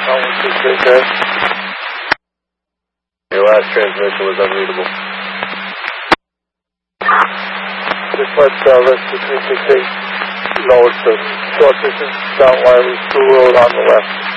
126, your last transmission was unreadable. Just let rescue 368 know it's a short distance down Wiley School Road on the left.